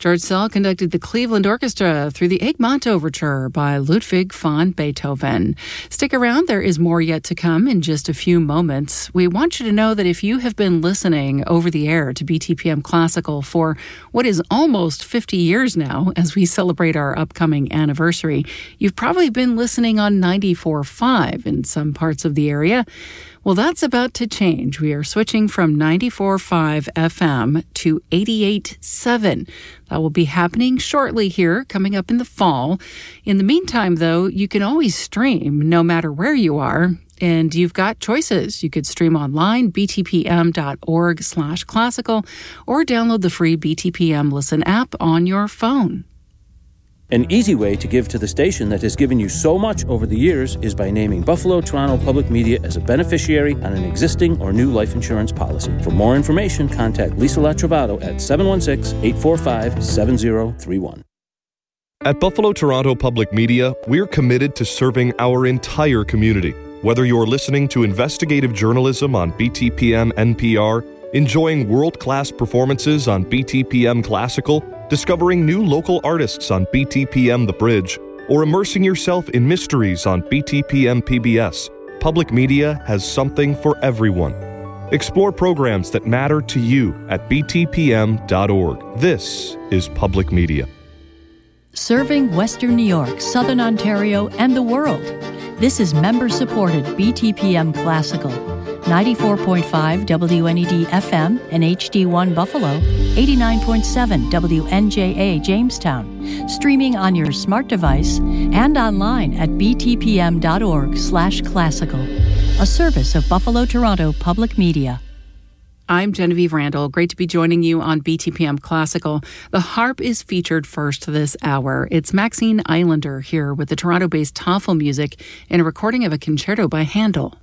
George Szell conducted the Cleveland Orchestra through the Egmont Overture by Ludwig van Beethoven. Stick around, there is more yet to come in just a few moments. We want you to know that if you have been listening over the air to BTPM Classical for what is almost 50 years now, as we celebrate our upcoming anniversary, you've probably been listening on 94.5 in some parts of the area. Well, that's about to change. We are switching from 94.5 FM to 88.7. That will be happening shortly here, coming up in the fall. In the meantime, though, you can always stream no matter where you are. And you've got choices. You could stream online, btpm.org/classical, or download the free BTPM Listen app on your phone. An easy way to give to the station that has given you so much over the years is by naming Buffalo Toronto Public Media as a beneficiary on an existing or new life insurance policy. For more information, contact Lisa Latrovato at 716-845-7031. At Buffalo Toronto Public Media, we're committed to serving our entire community. Whether you're listening to investigative journalism on BTPM NPR, enjoying world-class performances on BTPM Classical, discovering new local artists on BTPM The Bridge, or immersing yourself in mysteries on BTPM PBS, Public Media has something for everyone. Explore programs that matter to you at btpm.org. This is Public Media. Serving Western New York, Southern Ontario, and the world. This is member-supported BTPM Classical. 94.5 WNED FM and HD1 Buffalo, 89.7 WNJA Jamestown, streaming on your smart device and online at btpm.org/classical, a service of Buffalo Toronto Public Media. I'm Genevieve Randall. Great to be joining you on BTPM Classical. The harp is featured first this hour. It's Maxine Islander here with the Toronto-based Toffel Music in a recording of a concerto by Handel.